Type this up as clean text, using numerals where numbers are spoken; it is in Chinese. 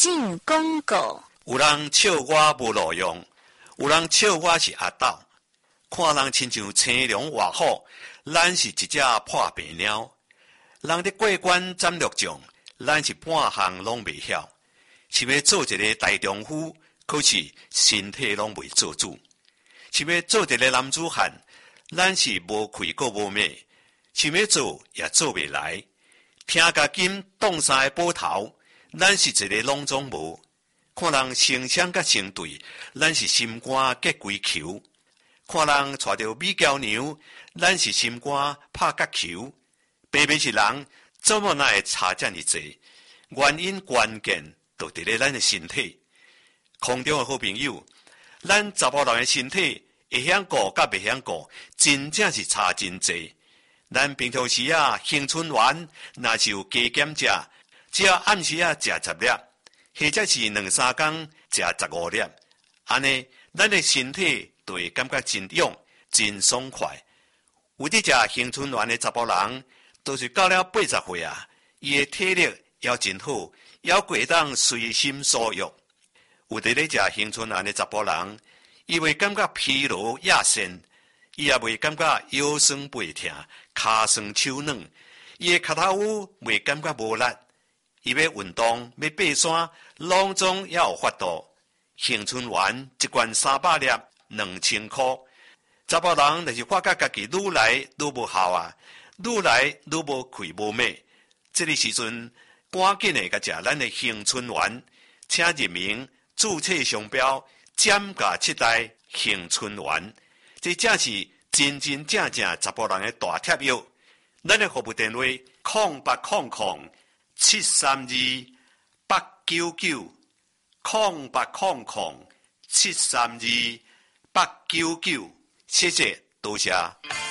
进广告。 有人笑我无路用，有人笑我是阿斗。看人亲像青龙活虎，咱是一只破病鸟。人伫过关斩六将，咱是半项拢未晓。是要做一个大丈夫，可是身体拢未做主。是要做一个男子汉，咱是无气阁无脉。想要做也做未来。听甲金挡山的宝头，咱是一个拢总无。看人成双甲成对，咱是心肝结规球；看人带着美娇娘，咱是心肝拍角球。偏偏是人，怎么那会差这么济？原因关键就伫咧咱的身体。空中的好朋友，咱查甫人的身体会晓顾甲袂晓顾，真正是差真济。咱平常时青春丸若是有加减食，只要暗时食10粒。或者是2-3天食15粒，安尼咱的身体就会感觉真勇、真爽快。有伫食青春丸的查甫人，都是到了80岁伊的体力也真好，也会当随心所欲。有伫咧食青春丸的查甫人，伊会感觉疲劳亚身，伊也袂感觉腰酸背痛、骹酸手软，伊的脚头袂感觉无力。伊要运动、要爬山，拢总也有法度。青春丸一罐300粒，2000块。查甫人就是发觉家己愈来愈无效愈来愈无气无脉。这个时阵，赶紧的甲食咱的青春丸，请入名注册商标减价7代青春丸。这正是真真正正查甫人的大贴药。咱的服务电话：0800-899-732，0800-732-899。谢谢，多谢。